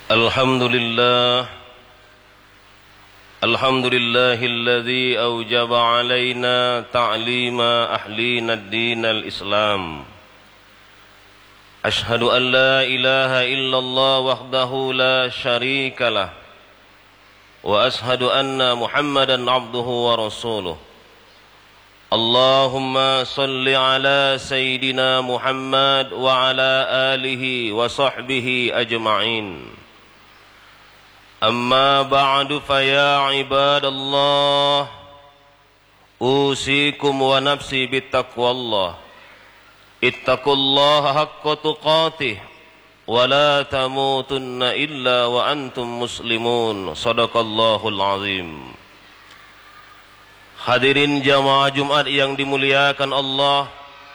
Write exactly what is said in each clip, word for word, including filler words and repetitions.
Alhamdulillah Alhamdulillahilladzi awjaba alaina ta'lima ahlina ad-din al-islam. Ashhadu an la ilaha illallah wahdahu la syarika lah, wa ashhadu anna Muhammadan abduhu wa rasuluh. Allahumma salli ala Sayyidina Muhammad wa ala alihi wa sahbihi ajma'in. Amma ba'du fa ya ibadallah, usikum wa nafsi bittaqwallah. Ittaqullaha haqqa tuqatih wa la tamutunna illa wa antum muslimun. Shadaqallahul azim. Hadirin jamaah Jumat yang dimuliakan Allah,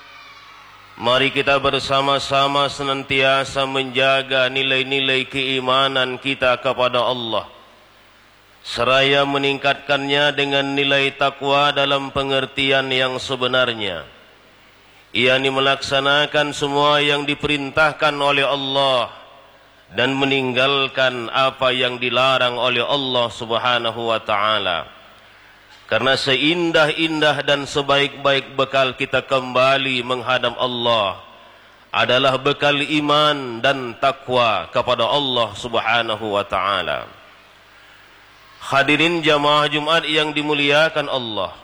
mari kita bersama-sama senantiasa menjaga nilai-nilai keimanan kita kepada Allah, seraya meningkatkannya dengan nilai takwa dalam pengertian yang sebenarnya, yakni melaksanakan semua yang diperintahkan oleh Allah dan meninggalkan apa yang dilarang oleh Allah Subhanahu wa ta'ala. Karena seindah-indah dan sebaik-baik bekal kita kembali menghadap Allah adalah bekal iman dan takwa kepada Allah Subhanahu wa ta'ala. Hadirin jamaah Jumat yang dimuliakan Allah,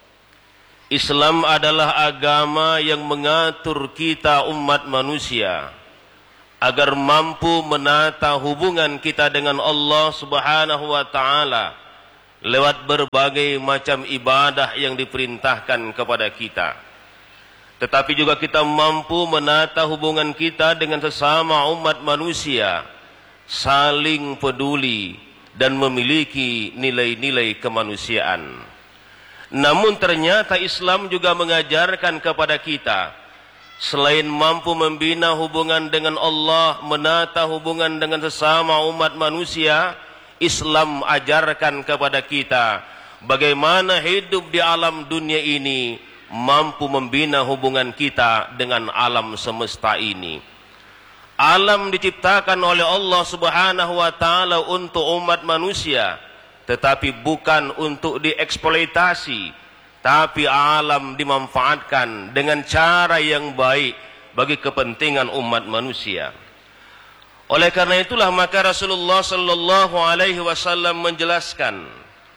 Islam adalah agama yang mengatur kita umat manusia agar mampu menata hubungan kita dengan Allah Subhanahu wa ta'ala lewat berbagai macam ibadah yang diperintahkan kepada kita. Tetapi juga kita mampu menata hubungan kita dengan sesama umat manusia, saling peduli dan memiliki nilai-nilai kemanusiaan. Namun ternyata Islam juga mengajarkan kepada kita, selain mampu membina hubungan dengan Allah, menata hubungan dengan sesama umat manusia, Islam ajarkan kepada kita bagaimana hidup di alam dunia ini mampu membina hubungan kita dengan alam semesta ini. Alam diciptakan oleh Allah Subhanahu wa ta'ala untuk umat manusia, tetapi bukan untuk dieksploitasi, tapi alam dimanfaatkan dengan cara yang baik bagi kepentingan umat manusia. Oleh karena itulah maka Rasulullah sallallahu alaihi wasallam menjelaskan,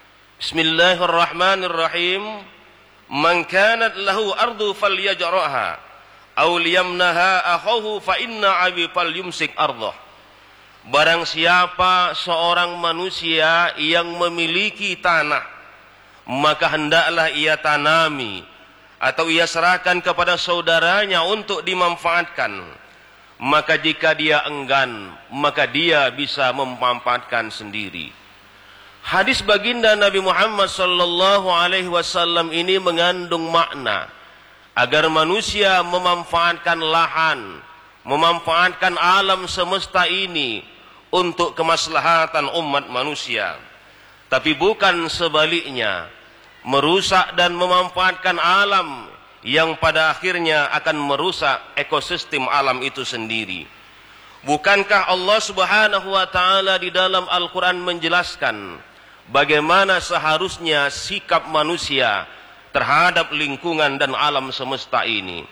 Bismillahirrahmanirrahim, man kanat lahu ardu falyajraha aw liyamnaha akhahu fa inna abi falyumsik ardah. Barang siapa seorang manusia yang memiliki tanah, maka hendaklah ia tanami atau ia serahkan kepada saudaranya untuk dimanfaatkan. Maka jika dia enggan, maka dia bisa memanfaatkan sendiri. Hadis baginda Nabi Muhammad sallallahu alaihi wasallam ini mengandung makna agar manusia memanfaatkan lahan, memanfaatkan alam semesta ini untuk kemaslahatan umat manusia, tapi bukan sebaliknya, merusak dan memanfaatkan alam yang pada akhirnya akan merusak ekosistem alam itu sendiri. Bukankah Allah Subhanahu wa ta'ala di dalam Al-Quran menjelaskan bagaimana seharusnya sikap manusia terhadap lingkungan dan alam semesta ini?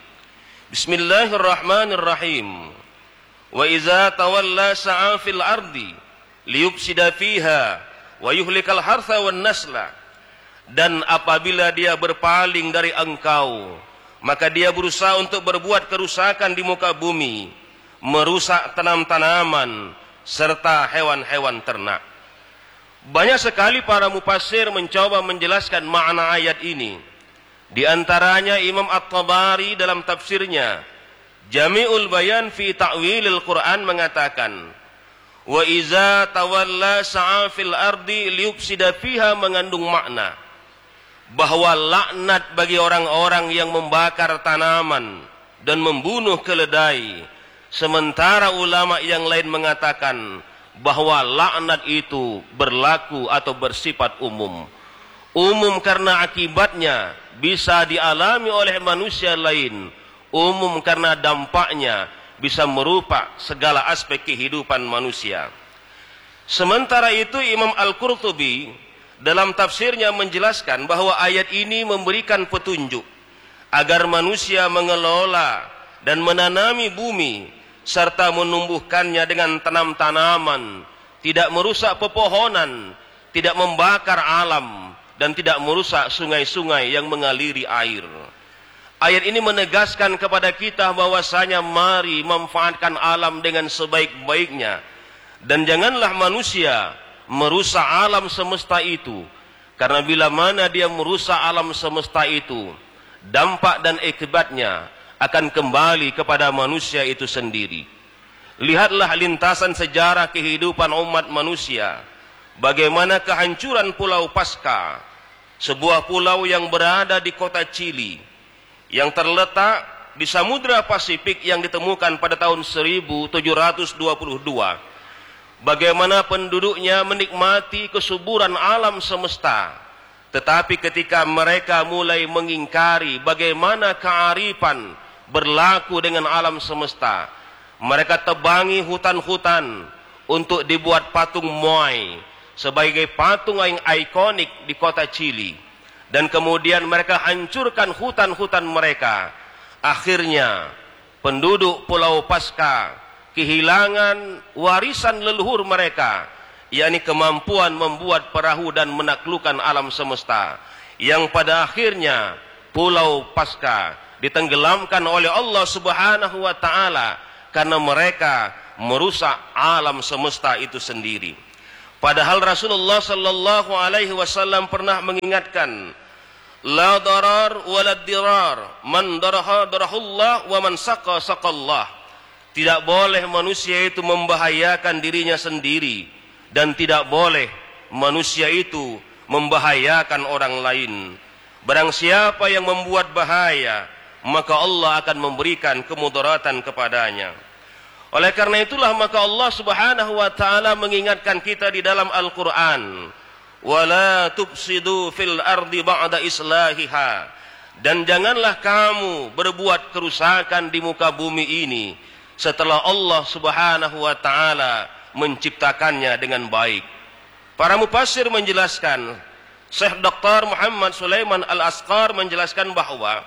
Bismillahirrahmanirrahim. Wa iza tawalla sa'a fil ardi liyufsida fiha wa yuhlikal hartha wan nasla. Dan apabila dia berpaling dari engkau, maka dia berusaha untuk berbuat kerusakan di muka bumi, merusak tanam-tanaman serta hewan-hewan ternak. Banyak sekali para mufassir mencoba menjelaskan makna ayat ini. Di antaranya Imam At-Tabari dalam tafsirnya Jami'ul Bayan fi Ta'wilil Quran mengatakan, wa iza tawalla sa'a fil ardi liyufsida fiha, mengandung makna bahwa laknat bagi orang-orang yang membakar tanaman dan membunuh keledai. Sementara ulama yang lain mengatakan bahwa laknat itu berlaku atau bersifat umum. Umum karena akibatnya bisa dialami oleh manusia lain, umum karena dampaknya bisa merupakan segala aspek kehidupan manusia. Sementara itu Imam Al-Qurtubi dalam tafsirnya menjelaskan bahwa ayat ini memberikan petunjuk agar manusia mengelola dan menanami bumi serta menumbuhkannya dengan tanam-tanaman, tidak merusak pepohonan, tidak membakar alam, dan tidak merusak sungai-sungai yang mengaliri air. Ayat ini menegaskan kepada kita bahwasanya mari memanfaatkan alam dengan sebaik-baiknya, dan janganlah manusia merusak alam semesta itu, karena bila mana dia merusak alam semesta itu, dampak dan akibatnya akan kembali kepada manusia itu sendiri. Lihatlah lintasan sejarah kehidupan umat manusia, bagaimana kehancuran Pulau Paskah, sebuah pulau yang berada di kota Chili, yang terletak di Samudra Pasifik yang ditemukan pada tahun seribu tujuh ratus dua puluh dua. Bagaimana penduduknya menikmati kesuburan alam semesta, tetapi ketika mereka mulai mengingkari bagaimana kearifan berlaku dengan alam semesta, mereka tebangi hutan-hutan untuk dibuat patung Moai sebagai patung yang ikonik di kota Chili, dan kemudian mereka hancurkan hutan-hutan mereka. Akhirnya penduduk Pulau Paskah kehilangan warisan leluhur mereka, yakni kemampuan membuat perahu dan menaklukkan alam semesta, yang pada akhirnya Pulau Paskah ditenggelamkan oleh Allah Subhanahu wa taala karena mereka merusak alam semesta itu sendiri. Padahal Rasulullah sallallahu alaihi wasallam pernah mengingatkan, la darar wala dirar, man daraha darahullah wa man saqa saqallah. Tidak boleh manusia itu membahayakan dirinya sendiri, dan tidak boleh manusia itu membahayakan orang lain. Barang siapa yang membuat bahaya, maka Allah akan memberikan kemudaratan kepadanya. Oleh karena itulah maka Allah Subhanahu wa taala mengingatkan kita di dalam Al-Qur'an, wala tufsidu fil ardi ba'da islahiha, dan janganlah kamu berbuat kerusakan di muka bumi ini setelah Allah Subhanahu wa taala menciptakannya dengan baik. Para mufassir menjelaskan, Syekh Doktor Muhammad Sulaiman Al-Asqar menjelaskan bahwa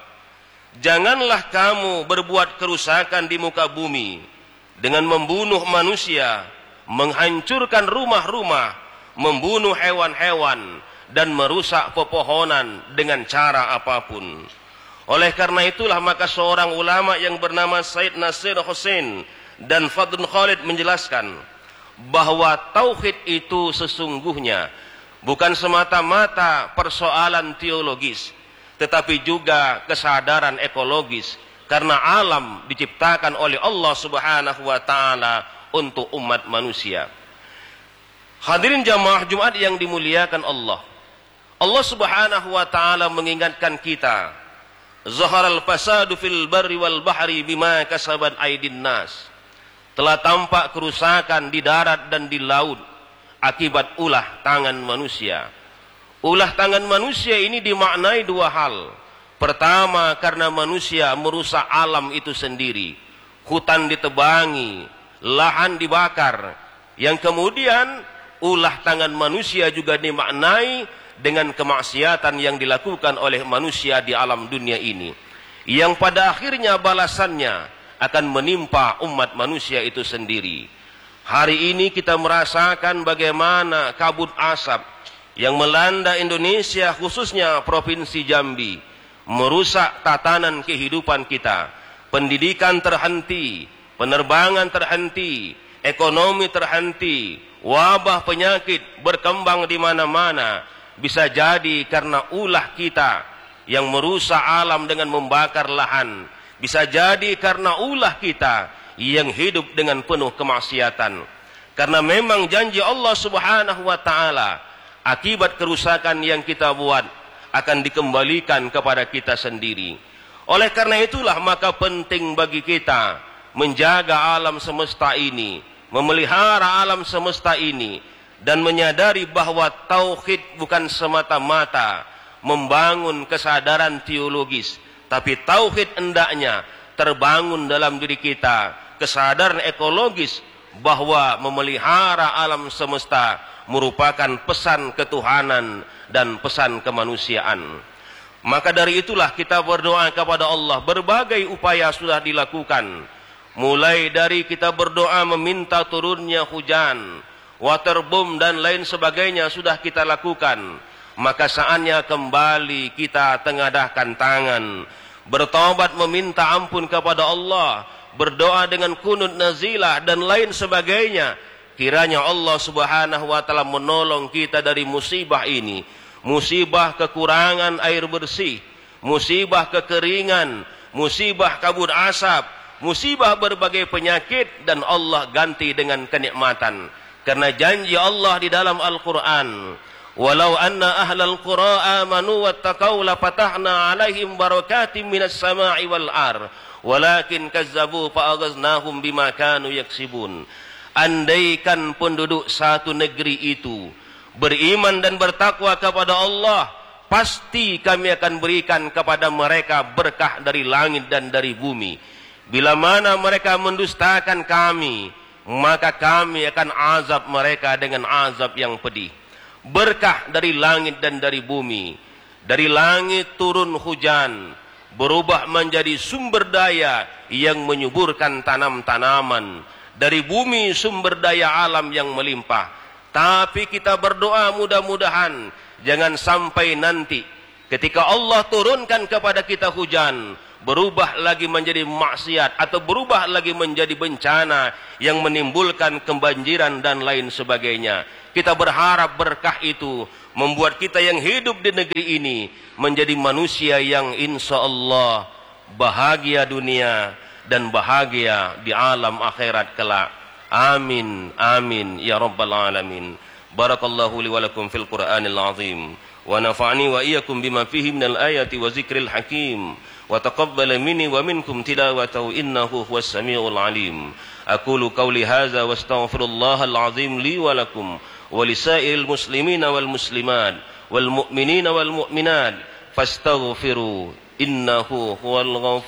janganlah kamu berbuat kerusakan di muka bumi dengan membunuh manusia, menghancurkan rumah-rumah, membunuh hewan-hewan, dan merusak pepohonan dengan cara apapun. Oleh karena itulah maka seorang ulama yang bernama Said Nasir Hussein dan Fadl Khalid menjelaskan bahwa tauhid itu sesungguhnya bukan semata-mata persoalan teologis, tetapi juga kesadaran ekologis, karena alam diciptakan oleh Allah Subhanahu wa taala untuk umat manusia. Hadirin jamaah Jumat yang dimuliakan Allah, Allah Subhanahu wa taala mengingatkan kita, zaharal fasadu fil barri wal bahri bima kasabat aydin nas. Telah tampak kerusakan di darat dan di laut akibat ulah tangan manusia. Ulah tangan manusia ini dimaknai dua hal. Pertama, karena manusia merusak alam itu sendiri. Hutan ditebangi, lahan dibakar. Yang kemudian ulah tangan manusia juga dimaknai dengan kemaksiatan yang dilakukan oleh manusia di alam dunia ini, yang pada akhirnya balasannya akan menimpa umat manusia itu sendiri. Hari ini kita merasakan bagaimana kabut asap yang melanda Indonesia, khususnya Provinsi Jambi, merusak tatanan kehidupan kita. Pendidikan terhenti, penerbangan terhenti, ekonomi terhenti, wabah penyakit berkembang di mana-mana. Bisa jadi karena ulah kita yang merusak alam dengan membakar lahan. Bisa jadi karena ulah kita yang hidup dengan penuh kemaksiatan. Karena memang janji Allah Subhanahu wa taala, akibat kerusakan yang kita buat akan dikembalikan kepada kita sendiri. Oleh karena itulah maka penting bagi kita menjaga alam semesta ini, memelihara alam semesta ini, dan menyadari bahwa tauhid bukan semata-mata membangun kesadaran teologis, tapi tauhid hendaknya terbangun dalam diri kita kesadaran ekologis bahwa memelihara alam semesta merupakan pesan ketuhanan dan pesan kemanusiaan. Maka dari itulah kita berdoa kepada Allah. Berbagai upaya sudah dilakukan, mulai dari kita berdoa meminta turunnya hujan, waterboom dan lain sebagainya sudah kita lakukan. Maka saatnya kembali kita tengadahkan tangan, bertaubat meminta ampun kepada Allah, berdoa dengan kunut nazilah dan lain sebagainya. Kiranya Allah Subhanahu wa taala menolong kita dari musibah ini, musibah kekurangan air bersih, musibah kekeringan, musibah kabut asap, musibah berbagai penyakit, dan Allah ganti dengan kenikmatan. Karena janji Allah di dalam Al-Qur'an, walau anna ahlal qura amanu wattaqau la fatahna alaihim barakatim minas sama'i wal ar walakin kazzabu fa aghaznahum bima kanu yaksibun. Andaikan penduduk satu negeri itu beriman dan bertakwa kepada Allah, pasti kami akan berikan kepada mereka berkah dari langit dan dari bumi. Bila mana mereka mendustakan kami, maka kami akan azab mereka dengan azab yang pedih. Berkah dari langit dan dari bumi. Dari langit turun hujan, berubah menjadi sumber daya yang menyuburkan tanam-tanaman. Dari bumi sumber daya alam yang melimpah. Tapi kita berdoa mudah-mudahan jangan sampai nanti ketika Allah turunkan kepada kita hujan, berubah lagi menjadi maksiat atau berubah lagi menjadi bencana yang menimbulkan kebanjiran dan lain sebagainya. Kita berharap berkah itu membuat kita yang hidup di negeri ini menjadi manusia yang insya Allah bahagia dunia dan bahagia di alam akhirat kelak. Amin, amin, ya rabbal alamin. Barakallahu li wa lakum fil Qur'anil azim. Wa nafa'ani wa iyyakum bima fihi minal ayati wa zikril hakim. Wa taqabbala minni wa minkum tilawatahu innahu huwas samiul alim. Aqulu qawli hadza wa astaghfirullahal azim li wa lakum wa lisairil muslimina wal muslimat wal mu'minina wal mu'minat fastaghfiru innahu huwal ghafur